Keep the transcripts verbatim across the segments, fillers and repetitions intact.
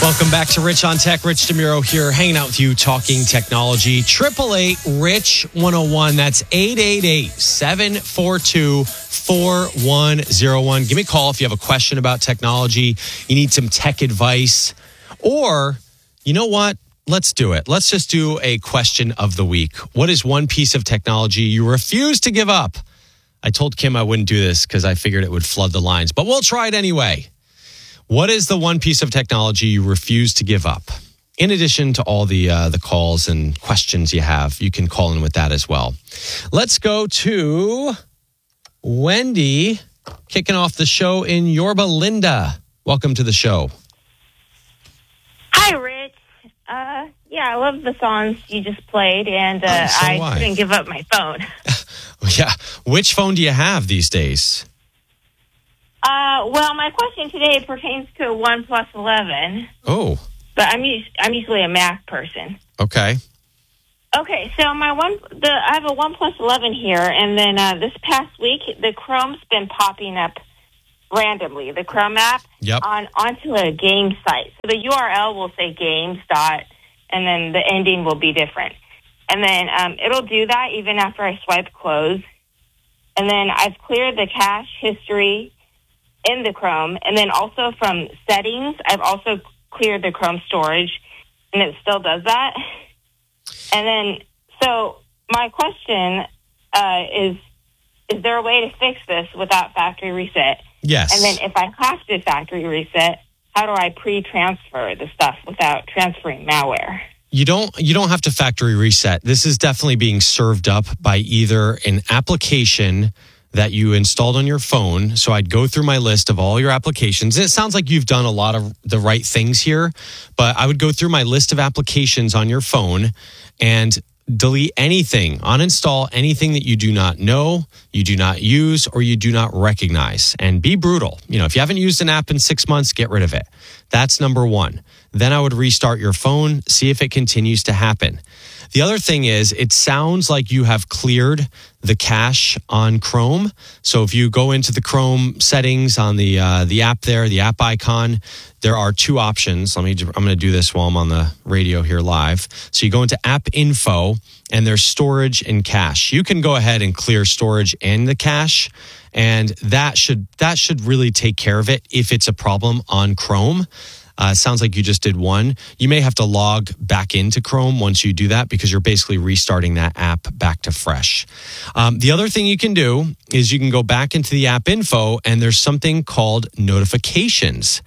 Welcome back to Rich on Tech. Rich DeMuro here, hanging out with you, talking technology. Triple eight Rich one oh one. That's eight eight eight, seven four two, four one zero one. Give me a call if you have a question about technology, you need some tech advice, or you know what? Let's do it. Let's just do a question of the week. What is one piece of technology you refuse to give up? I told Kim I wouldn't do this because I figured it would flood the lines, but we'll try it anyway. What is the one piece of technology you refuse to give up? In addition to all the uh, the calls and questions you have, you can call in with that as well. Let's go to Wendy, kicking off the show in Yorba Linda. Welcome to the show. Hi, Rich. Uh, yeah, I love the songs you just played, and uh, oh, so I, I couldn't give up my phone. Yeah. Which phone do you have these days? Uh, well, my question today pertains to a OnePlus eleven. Oh. But I'm us- I'm usually a Mac person. Okay. Okay, so my one the I have a OnePlus eleven here, and then uh, this past week the Chrome's been popping up randomly. The Chrome app yep. on onto a game site. So the U R L will say games dot, and then the ending will be different. And then um, it'll do that even after I swipe close. And then I've cleared the cache history in the Chrome, and then also from settings, I've also cleared the Chrome storage, and it still does that. And then, so my question uh, is, is there a way to fix this without factory reset? Yes. And then if I have to factory reset, how do I pre-transfer the stuff without transferring malware? You don't you don't have to factory reset. This is definitely being served up by either an application that you installed on your phone. So I'd go through my list of all your applications. And it sounds like you've done a lot of the right things here, but I would go through my list of applications on your phone and delete anything, uninstall anything that you do not know, you do not use, or you do not recognize. And be brutal. You know, if you haven't used an app in six months, get rid of it. That's number one. Then I would restart your phone, see if it continues to happen. The other thing is, it sounds like you have cleared the cache on Chrome. So if you go into the Chrome settings on the uh, the app there, the app icon, there are two options. Let me. I'm going to do this while I'm on the radio here live. So you go into App Info, and there's storage and cache. You can go ahead and clear storage and the cache, and that should that should really take care of it if it's a problem on Chrome. Uh, it sounds like you just did one. You may have to log back into Chrome once you do that because you're basically restarting that app back to fresh. Um, the other thing you can do is you can go back into the app info and there's something called notifications.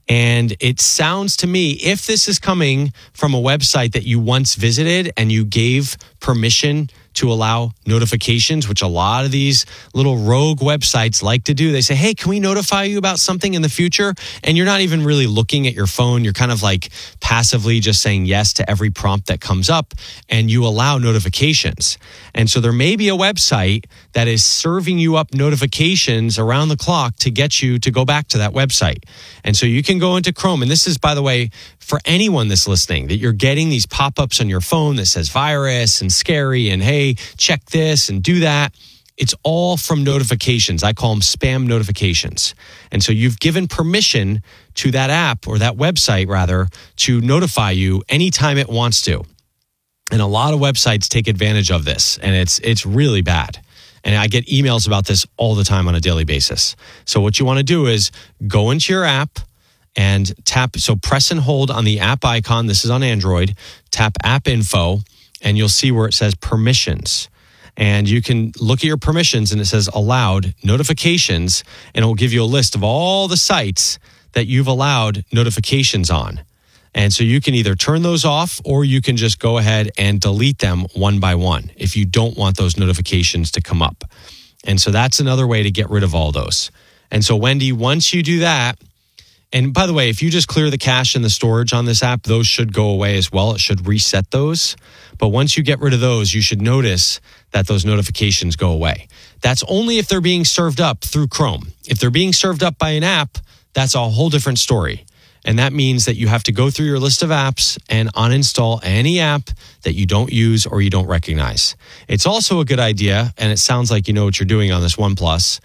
And it sounds to me, if this is coming from a website that you once visited and you gave permission to allow notifications, which a lot of these little rogue websites like to do. They say, hey, can we notify you about something in the future? And you're not even really looking at your phone. You're kind of like passively just saying yes to every prompt that comes up, and you allow notifications. And so there may be a website that is serving you up notifications around the clock to get you to go back to that website. And so you can go into Chrome. And this is, by the way, for anyone that's listening, that you're getting these pop-ups on your phone that says virus and scary and hey, check this and do that. It's all from notifications. I call them spam notifications. And so you've given permission to that app or that website rather to notify you anytime it wants to. And a lot of websites take advantage of this, and it's it's really bad. And I get emails about this all the time on a daily basis. So what you want to do is go into your app and tap, so press and hold on the app icon. This is on Android. Tap App Info, and you'll see where it says permissions. And you can look at your permissions, and it says allowed notifications, and it will give you a list of all the sites that you've allowed notifications on. And so you can either turn those off, or you can just go ahead and delete them one by one if you don't want those notifications to come up. And so that's another way to get rid of all those. And so, Wendy, once you do that, and by the way, if you just clear the cache and the storage on this app, those should go away as well. It should reset those. But once you get rid of those, you should notice that those notifications go away. That's only if they're being served up through Chrome. If they're being served up by an app, that's a whole different story. And that means that you have to go through your list of apps and uninstall any app that you don't use or you don't recognize. It's also a good idea, and it sounds like you know what you're doing on this OnePlus,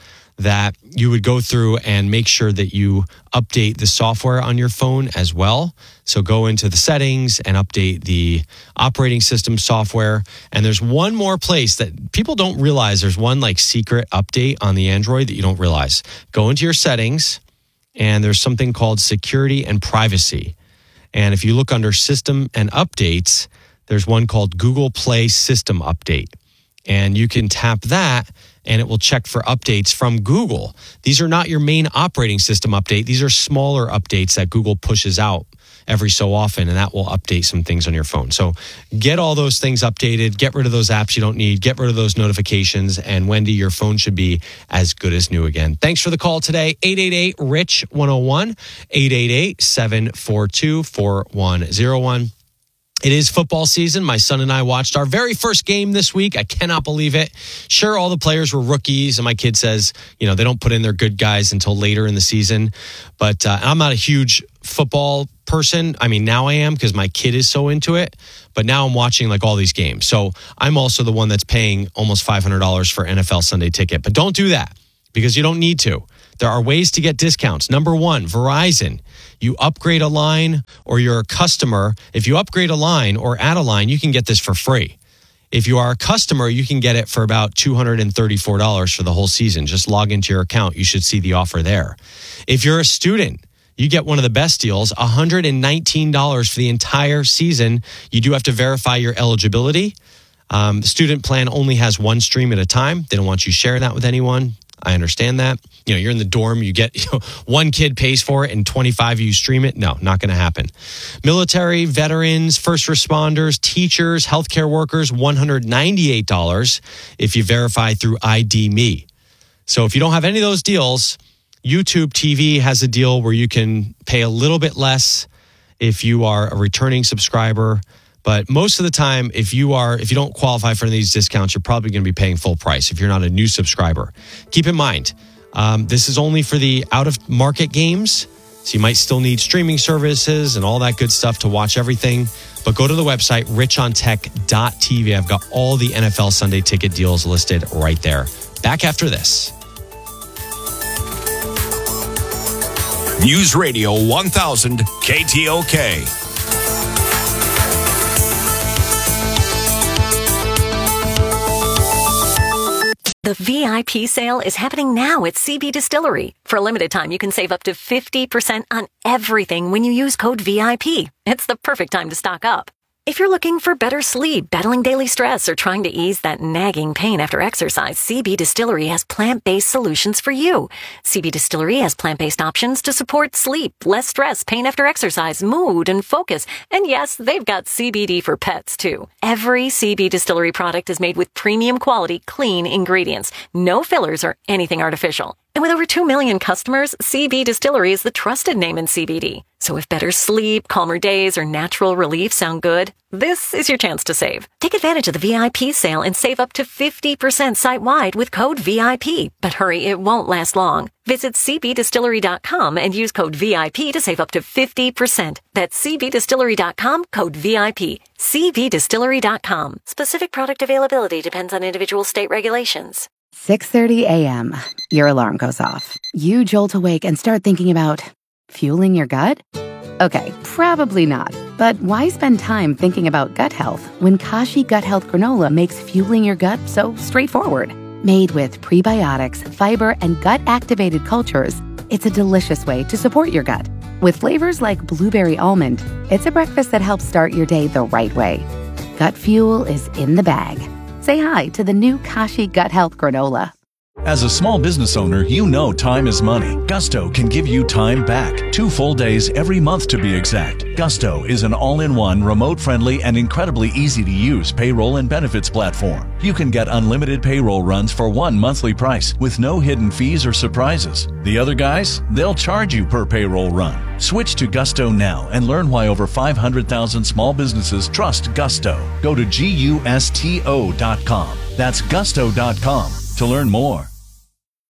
that you would go through and make sure that you update the software on your phone as well. So go into the settings and update the operating system software. And there's one more place that people don't realize. There's one like secret update on the Android that you don't realize. Go into your settings and there's something called security and privacy. And if you look under system and updates, there's one called Google Play System Update. And you can tap that and it will check for updates from Google. These are not your main operating system update. These are smaller updates that Google pushes out every so often, and that will update some things on your phone. So get all those things updated, get rid of those apps you don't need, get rid of those notifications, and Wendy, your phone should be as good as new again. Thanks for the call today. eight eight eight, R I C H, one oh one, eight eight eight, seven four two, four one oh one. It is football season. My son and I watched our very first game this week. I cannot believe it. Sure, all the players were rookies, and my kid says, you know, they don't put in their good guys until later in the season. But uh, I'm not a huge football person. I mean, now I am because my kid is so into it. But now I'm watching like all these games. So I'm also the one that's paying almost five hundred dollars for N F L Sunday Ticket. But don't do that because you don't need to. There are ways to get discounts. Number one, Verizon. You upgrade a line or you're a customer. If you upgrade a line or add a line, you can get this for free. If you are a customer, you can get it for about two hundred thirty-four dollars for the whole season. Just log into your account. You should see the offer there. If you're a student, you get one of the best deals, one hundred nineteen dollars for the entire season. You do have to verify your eligibility. Um, the student plan only has one stream at a time. They don't want you sharing that with anyone. I understand that. You know, you're in the dorm, you get you know, one kid pays for it and twenty-five of you stream it. No, not going to happen. Military, veterans, first responders, teachers, healthcare workers, one hundred ninety-eight dollars if you verify through I D Me. So if you don't have any of those deals, YouTube T V has a deal where you can pay a little bit less if you are a returning subscriber. But most of the time, if you are, if you don't qualify for any of these discounts, you're probably going to be paying full price if you're not a new subscriber. Keep in mind, um, this is only for the out-of-market games, so you might still need streaming services and all that good stuff to watch everything. But go to the website, rich on tech dot t v. I've got all the N F L Sunday Ticket deals listed right there. Back after this. News Radio one thousand K T O K. The V I P sale is happening now at C B Distillery. For a limited time, you can save up to fifty percent on everything when you use code V I P. It's the perfect time to stock up. If you're looking for better sleep, battling daily stress, or trying to ease that nagging pain after exercise, C B Distillery has plant-based solutions for you. C B Distillery has plant-based options to support sleep, less stress, pain after exercise, mood, and focus. And yes, they've got C B D for pets, too. Every C B Distillery product is made with premium quality, clean ingredients. No fillers or anything artificial. And with over two million customers, C B Distillery is the trusted name in C B D. So if better sleep, calmer days, or natural relief sound good, this is your chance to save. Take advantage of the V I P sale and save up to fifty percent site-wide with code V I P. But hurry, it won't last long. Visit c b distillery dot com and use code V I P to save up to fifty percent. That's c b distillery dot com, code V I P. c b distillery dot com. Specific product availability depends on individual state regulations. six thirty a.m. Your alarm goes off. You jolt awake and start thinking about fueling your gut? Okay, probably not. But why spend time thinking about gut health when Kashi Gut Health Granola makes fueling your gut so straightforward? Made with prebiotics, fiber, and gut-activated cultures, it's a delicious way to support your gut. With flavors like blueberry almond, it's a breakfast that helps start your day the right way. Gut fuel is in the bag. Say hi to the new Kashi Gut Health Granola. As a small business owner, you know time is money. Gusto can give you time back. Two full days every month to be exact. Gusto is an all-in-one, remote-friendly, and incredibly easy-to-use payroll and benefits platform. You can get unlimited payroll runs for one monthly price with no hidden fees or surprises. The other guys, they'll charge you per payroll run. Switch to Gusto now and learn why over five hundred thousand small businesses trust Gusto. Go to gusto dot com. That's gusto dot com to learn more.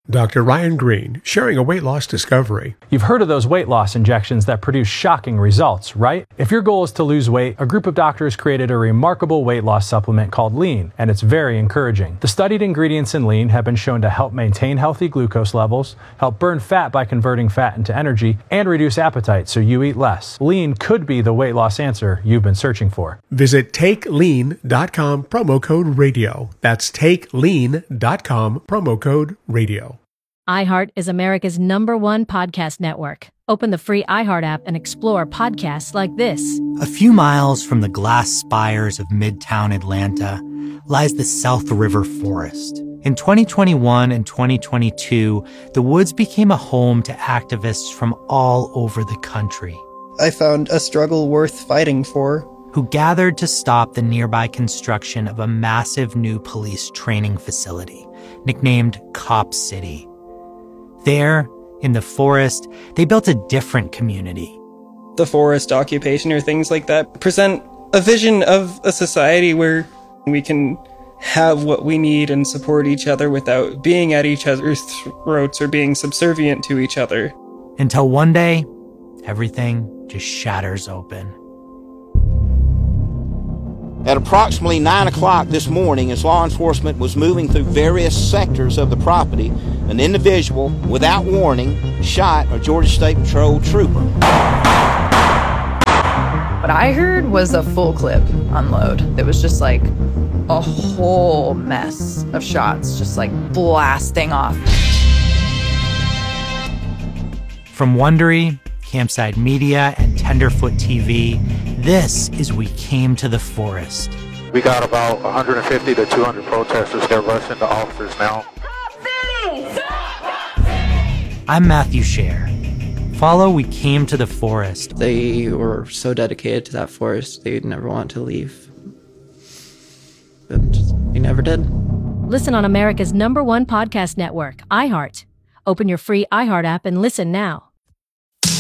Doctor Ryan Green, sharing a weight loss discovery. You've heard of those weight loss injections that produce shocking results, right? If your goal is to lose weight, a group of doctors created a remarkable weight loss supplement called Lean, and it's very encouraging. The studied ingredients in Lean have been shown to help maintain healthy glucose levels, help burn fat by converting fat into energy, and reduce appetite so you eat less. Lean could be the weight loss answer you've been searching for. Visit take lean dot com, promo code radio. That's take lean dot com, promo code radio. iHeart is America's number one podcast network. Open the free iHeart app and explore podcasts like this. A few miles from the glass spires of Midtown Atlanta lies the South River Forest. In twenty twenty-one and twenty twenty-two, the woods became a home to activists from all over the country. I found a struggle worth fighting for. Who gathered to stop the nearby construction of a massive new police training facility, nicknamed Cop City. There, in the forest, they built a different community. The forest occupation or things like that present a vision of a society where we can have what we need and support each other without being at each other's throats or being subservient to each other. Until one day, everything just shatters open. At approximately nine o'clock this morning, as law enforcement was moving through various sectors of the property, an individual, without warning, shot a Georgia State Patrol trooper. What I heard was a full clip unload. It was just like a whole mess of shots, just like blasting off. From Wondery, Campside Media, and Tenderfoot T V, this is We Came to the Forest. We got about one hundred fifty to two hundred protesters that rush into offices now. I'm Matthew Scher. Follow We Came to the Forest. They were so dedicated to that forest, they'd never want to leave. But just, they never did. Listen on America's number one podcast network, iHeart. Open your free iHeart app and listen now.